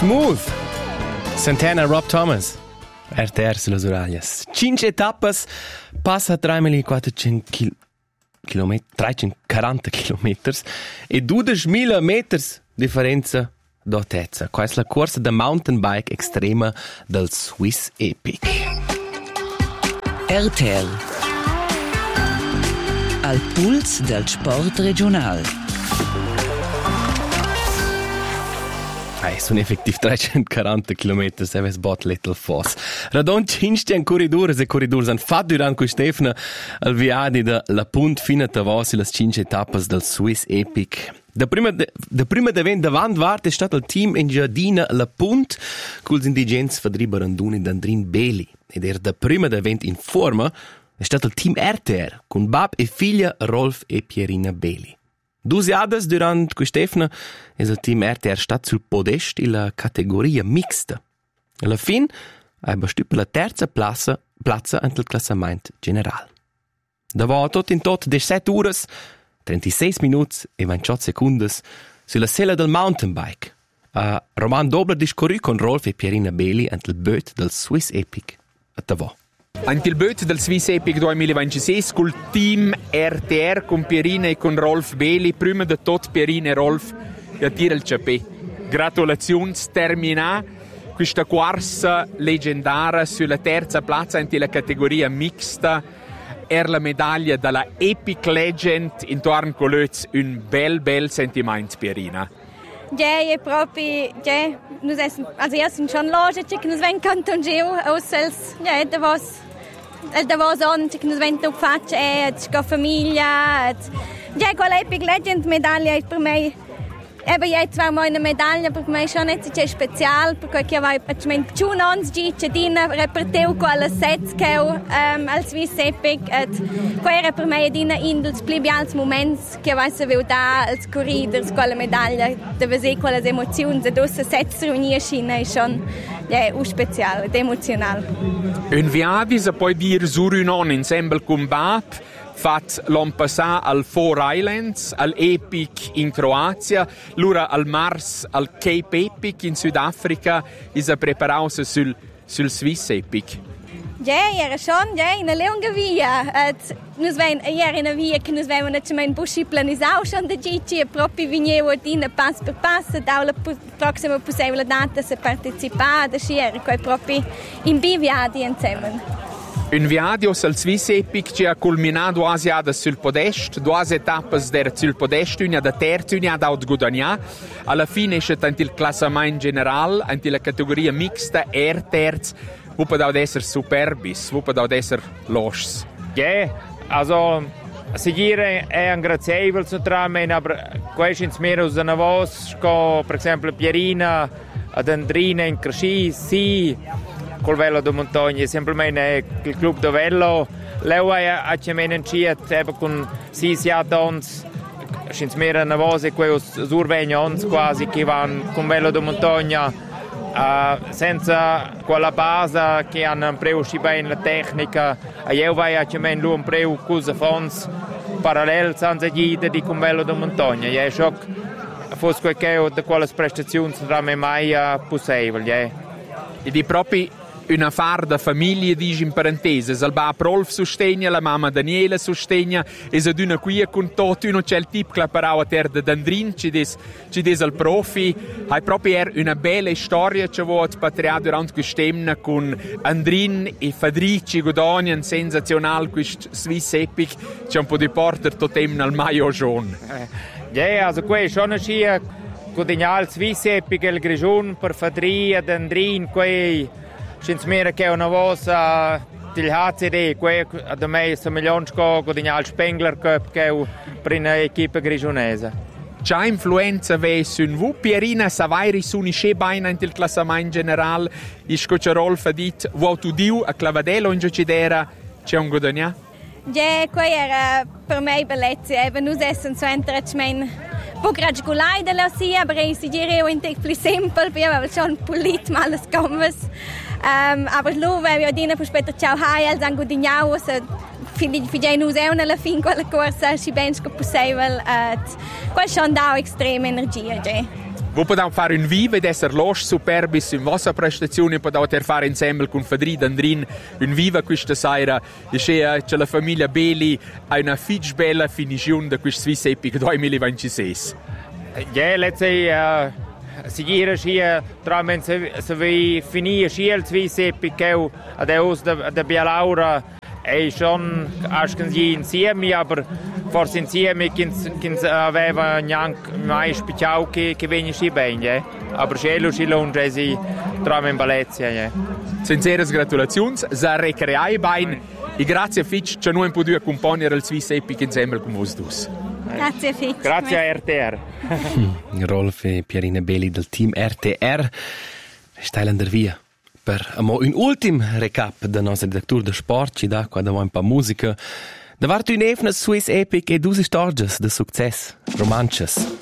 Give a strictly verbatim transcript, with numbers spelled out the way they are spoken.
Smooth. Santana, Rob Thomas. R T R sulle Uralias. Cinque etappas, passa tre mila quattrocento chilometri, trecentoquaranta chilometri e duemila meters differenza d'altezza. Questa è la corsa da mountain bike extrema del Swiss Epic. R T L al puls del sport regional. Eh, sono effettiv trecentoquaranta chilometri, se ves bot little foss. Radon cinste en corridores e corridors han fat durant quest'efna al viadi da la punt fina tavos las cinque etappas del Swiss Epic. Da prima de, da prima d'event davant vart è stato il team in giardina la punt culs indigents Fadri Baranduni e Andrin Beli. Ed er da prima d'event in forma è stato il team R T R con bab e figlia Rolf e Pierina Beli. Dusiadas durant quest'efna es il team R T R stat sul podest in la categoria mixta. Alla fin ha bestüppa la terza plazza, plazza ant il classament general. Davo tot in tot diciassette uras, trentasei minuts e ventotto secundas sulla sella del mountain bike. A Roman Dobler discorrü con Rolf e Pierina Beli ant il böt del Swiss Epic a Tavo. Ant il böt del Swiss Epic duemilaventisei col team R T R con Pierina e con Rolf Beli, prima di tot Pierina e Rolf a tira il ciapè. Gratulazioni termina questa corsa leggendaria sulla terza plazza ant la categoria mixta. Er la medaglia dalla Epic Legend intorno con l'Ötz un bel bel sentimento, Pierina. Ja, è proprio, ja, nus essen, also ja, sind schon logisch, che nus ven Canton Geo aus als, ja, da was, da was on, che nus ven top faccia, eh, sco famiglia, ja, quella Epic Legend Medaille è per me, eben jetzt war mal eine Medaille, per me schon nicht so spezial, perché io avevo, ich meine, più non si dina reperteu quella sets che um, al Swiss Epic, et quella per me dina indels blieb als moments che io avevo da als corridors quella medaglia, dove se quelle emozioni, se dosse sets riunisci, è schon ja, u special, ed emozional. Un viadi se poi dir sur un on ensemble con Bab, fat l'on passà al Four Islands, al Epic in Croazia, l'ora al Mars, al Cape Epic in Sudafrica, is a preparausa sul, sul Swiss Epic. Ja, era schon, ja, in una lunga via. Et, nus vein, era una via che nus vein una mein buschi planisau schon da Gigi, e proprio vignevo dina pass per pass, da la prossima possibile data se partecipare, da sciere, quei proprio in biviadi insieme. Un viaggio al Swiss Epic che ha culminato quasi sul podest, due tappe der sul podest, una da terza, una da guadagna. Alla fine è stato il classamento generale, anche la categoria mixta, er terz, wo può essere superbis, wo può essere los. Ja, also seguire è ringrazievole naturalmente, aber questo in mehr aus einer voce, per esempio Pierina, ad Andrina in Cresci, sì, col velo da montagna, semplicemente il club da velo. Lei ha cominciato con sei anni, sind mehr eine Vose, quei survegni ons quasi che vanno con velo da montagna, uh, senza quella base che hanno impreso bene la tecnica. E io vai a chiamare lui impreso cosa fons parallel senza guida di con velo da montagna. E è shock fosse quel che da quelle prestazioni non è mai possibile. E di proprio una farda famiglia, dice in parentesi, il bab Rolf sostegna, la mamma Daniela sostegna, e se d'una qui con tutto, uno c'è il tipo che parla a terra d'Andrin, ci dice il profi, hai proprio una bella storia che vuoi patriare durante quest'emna con Andrin e Fadrici Godogna, un sensazionale questo Swiss Epic, c'è un po' di porter totemna al maio giorno. Ja, yeah, also questo è una scia, con il Swiss Epic, il Grigion, per Fadri ed Andrin, quei Scins mera che una voce del H C D, que da me somiglianco con il Spengler Cup che per un'equipe grigionese. C'ha influenza ve sun vu Pierina Savairi sunisce baina in il classamento generale, is coach Rolf ha dit, vuoi tu diu a Clavadello in Giocidera c'è un godogna? Ja, quei era per me bellezza, eben nus essen so entrachmen po gragulai della sia, aber ich dire un tek più semple, wir haben schon polit mal das Canvas. Um, aber lo weil wir dina per später ciao hai als angudignau so fidi fidi nus è una la fin quella corsa si bench che possibile at quel schon da extrema energia, ja. Voi potete fare un vivo ed essere los superbis in vostra prestazione, potete fare insieme con Fadri Dandrin un vivo questa sera, e che la famiglia Beli ha una fitch bella finition di questo Swiss Epic duemilaventisei. Ja, let's say, uh, seguire scia, tramente se, se vi finire scia il Swiss Epic, che adeus da, da Bialaura, è schon ascensì insieme, aber forse insieme che aveva neanche mai spicciato che, che venne sci bene, eh? Aber cielo sci lunge si trova in Balezia. Eh? Sinceres gratulazioni, sa recreai bene e grazie a Fitch che noi potuto accompagnare il Swiss Epic insieme con voi due. Grazie Fitch. Grazie a R T R. Rolf e Pierina Beli del team R T R steilen der via per un ultim recap del nostro redattore de sport, ci dà qua da un po' musica. Da vart un evnes Swiss Epic e due stories de success, romances.